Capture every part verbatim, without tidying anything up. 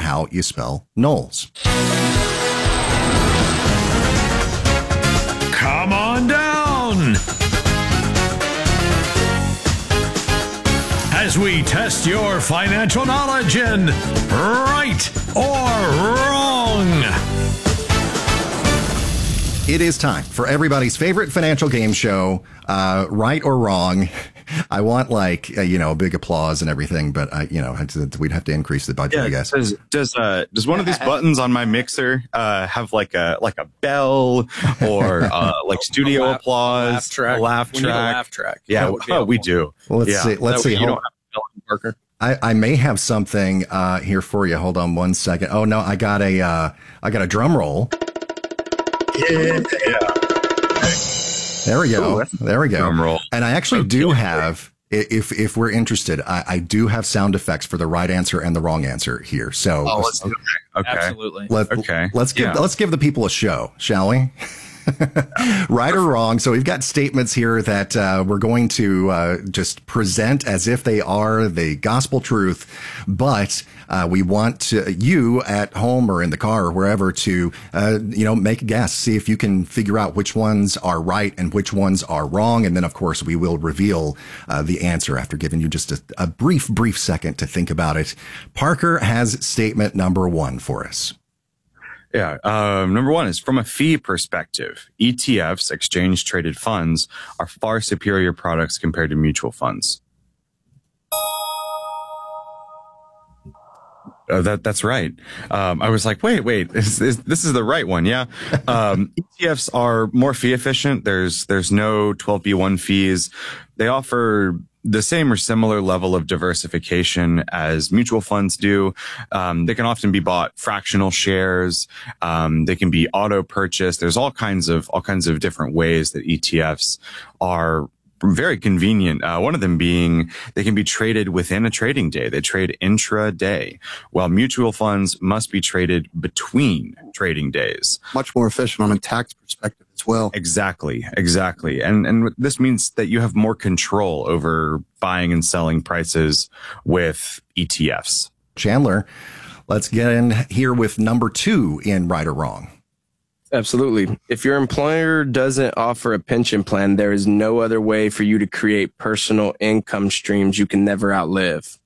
how you spell Knowles. Come on down as we test your financial knowledge in right or wrong. It is time for everybody's favorite financial game show, uh, right or wrong. I want like, uh, you know, a big applause and everything, but I, you know, we'd have to increase the budget, yeah, I guess. Does, does, uh, does one of these buttons on my mixer, uh, have like a, like a bell or, uh, like studio a laugh, applause, a laugh track, a laugh we track? Need a laugh track. Yeah. Oh, we do. Well, let's yeah. see. Let's that see. You Hold, don't have to tell Parker. I, I may have something, uh, here for you. Hold on one second. Oh no, I got a, uh, I got a drum roll. Yeah. There we go. Ooh, there we go. Drum roll. And I actually okay. do have, if if we're interested, I, I do have sound effects for the right answer and the wrong answer here. So, oh, let's do that. Okay. Absolutely. Let, okay. Let's give yeah. let's give the people a show, shall we? Right or wrong. So we've got statements here that uh, we're going to uh, just present as if they are the gospel truth, but uh, we want to, you at home or in the car or wherever to, uh, you know, make a guess, see if you can figure out which ones are right and which ones are wrong. And then, of course, we will reveal uh, the answer after giving you just a, a brief, brief second to think about it. Parker has statement number one for us. Yeah. Um, number one is from a fee perspective, E T Fs, exchange traded funds, are far superior products compared to mutual funds. Oh, that that's right. Um, I was like, wait, wait, is, is, this is the right one. Yeah. Um, E T Fs are more fee efficient. There's, there's no twelve B one fees. They offer the same or similar level of diversification as mutual funds do. Um, they can often be bought fractional shares. Um, they can be auto purchased. There's all kinds of, all kinds of different ways that E T Fs are very convenient. Uh, one of them being they can be traded within a trading day. They trade intraday, while mutual funds must be traded between trading days. Much more efficient on a tax perspective as well. Exactly, exactly. And and this means that you have more control over buying and selling prices with E T Fs. Chandler, let's get in here with number two in right or wrong. Absolutely. If your employer doesn't offer a pension plan, there is no other way for you to create personal income streams you can never outlive.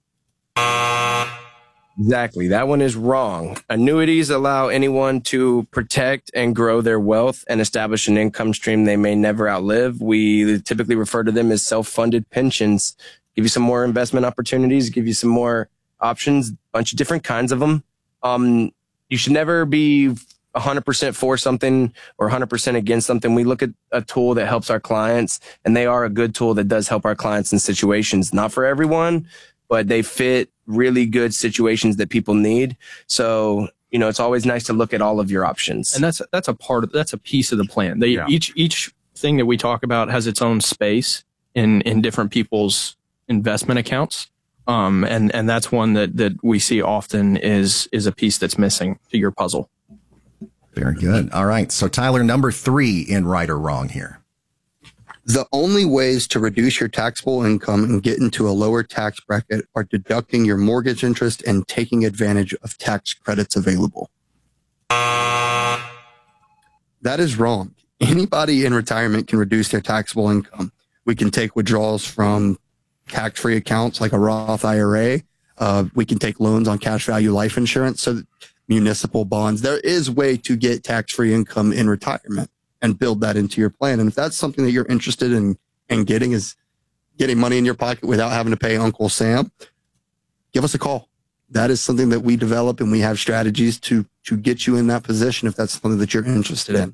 Exactly. That one is wrong. Annuities allow anyone to protect and grow their wealth and establish an income stream they may never outlive. We typically refer to them as self-funded pensions. Give you some more investment opportunities, give you some more options, a bunch of different kinds of them. Um, you should never be one hundred percent for something or one hundred percent against something. We look at a tool that helps our clients, and they are a good tool that does help our clients in situations. Not for everyone, but they fit really good situations that people need. So, you know, it's always nice to look at all of your options. And that's that's a part of that's a piece of the plan. They yeah. each each thing that we talk about has its own space in in different people's investment accounts. Um, and and that's one that that we see often is is a piece that's missing to your puzzle. Very good. All right. So, Tyler, number three in right or wrong here. The only ways to reduce your taxable income and get into a lower tax bracket are deducting your mortgage interest and taking advantage of tax credits available. That is wrong. Anybody in retirement can reduce their taxable income. We can take withdrawals from tax-free accounts like a Roth I R A. Uh, we can take loans on cash value life insurance. So municipal bonds. There is a way to get tax-free income in retirement and build that into your plan. And if that's something that you're interested in, in getting is getting money in your pocket without having to pay Uncle Sam, give us a call. That is something that we develop, and we have strategies to, to get you in that position if that's something that you're interested in.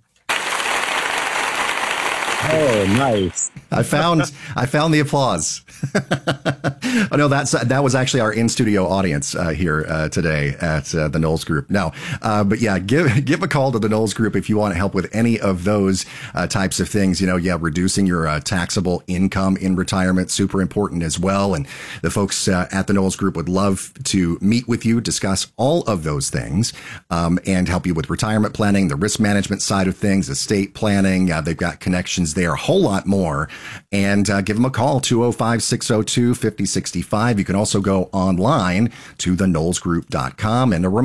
Oh, nice. I found, I found the applause. Oh, no, that's, that was actually our in-studio audience uh, here uh, today at uh, the Knowles Group. No, uh, but yeah, give, give a call to the Knowles Group if you want to help with any of those uh, types of things. You know, yeah, reducing your uh, taxable income in retirement, super important as well. And the folks uh, at the Knowles Group would love to meet with you, discuss all of those things, um, and help you with retirement planning, the risk management side of things, estate planning. Uh, they've got connections there, a whole lot more. And uh, give them a call, two oh five, six oh two, five oh six five. You can also go online to the knowles group dot com. And a